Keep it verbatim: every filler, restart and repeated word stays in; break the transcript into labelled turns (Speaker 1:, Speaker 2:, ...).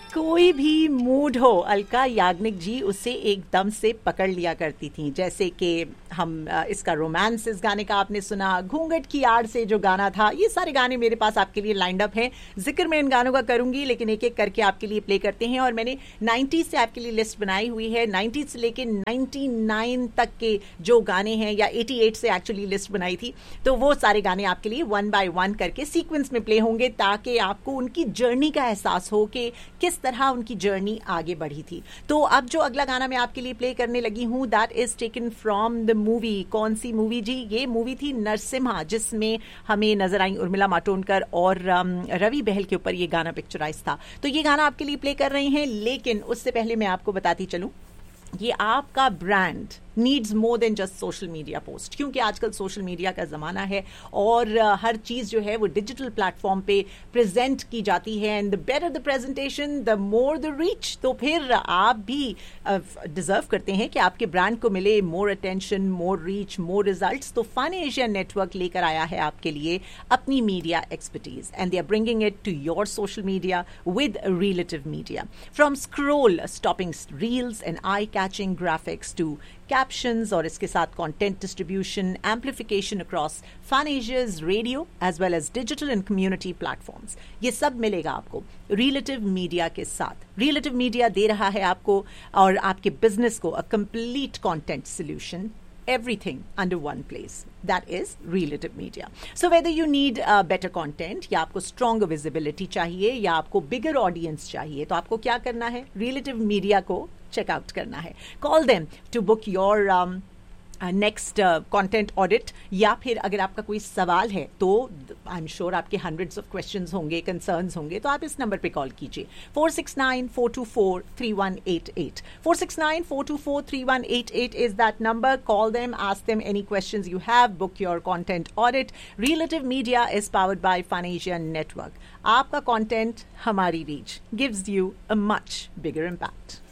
Speaker 1: कोई भी मूड हो, अलका याग्निक जी उसे एकदम से पकड़ लिया करती थी। जैसे कि हम इसका रोमांस इस गाने का आपने सुना, घूंघट की आड़ से जो गाना था, ये सारे गाने मेरे पास आपके लिए लाइंड अप हैं। जिक्र मैं इन गानों का करूंगी, लेकिन एक एक करके आपके लिए प्ले करते हैं। और मैंने नाइन्टीज से आपके लिए लिस्ट बनाई हुई है, नाइन्टीज से लेके नाइन्टी नाइन तक के जो गाने हैं, या एटी एट से एक्चुअली लिस्ट बनाई थी। तो वो सारे गाने आपके लिए वन बाय वन करके सीक्वेंस में प्ले होंगे, ताकि आपको उनकी जर्नी का एहसास हो कि किस तरह उनकी जर्नी आगे बढ़ी थी। तो अब जो अगला गाना मैं आपके लिए प्ले करने लगी हूं, that is taken from the movie. कौन सी मूवी जी? ये मूवी थी नरसिम्हा, जिसमें हमें नजर आई उर्मिला मातोंडकर और रवि बहल के ऊपर ये गाना पिक्चराइज था। तो ये गाना आपके लिए प्ले कर रहे हैं, लेकिन उससे पहले मैं आपको बताती चलूं, ये आपका brand needs more than just social media post, क्योंकि आजकल सोशल मीडिया का ज़माना है और uh, हर चीज़ जो है वो डिजिटल प्लेटफॉर्म पे प्रेजेंट की जाती है। And the better the presentation the more the reach. तो फिर आप भी डिजर्व uh, करते हैं कि आपके ब्रांड को मिले मोर अटेंशन, मोर रीच, मोर रिजल्ट्स। तो फन एशिया नेटवर्क लेकर आया है आपके लिए अपनी media expertise, and they are bringing it to your social media with relative media. From scroll stopping reels and eye catching graphics to captions और इसके साथ content distribution, amplification across Fun Asia's radio as well as digital and community platforms, ये सब मिलेगा आपको Relative Media के साथ। Relative Media दे रहा है आपको और आपके बिजनेस को a complete content solution, everything under one place. That is Relative Media. So whether you need uh, better content, या आपको stronger visibility चाहिए, या आपको bigger audience चाहिए, तो आपको क्या करना है? Relative Media को चेकआउट करना है। Call them to book your um, next content audit, या फिर अगर आपका कोई सवाल है तो आई एम श्योर आपके हंड्रेड्स ऑफ क्वेश्चंस होंगे, कंसर्न्स होंगे, तो आप इस नंबर पे कॉल कीजिए four six nine four to four three one eight eight. Four six nine four to four three one eight eight is that number. Call them, ask them any questions you have, book your content audit. Relative media is powered by fun Asia network. आपका content, हमारी reach gives you a much bigger impact.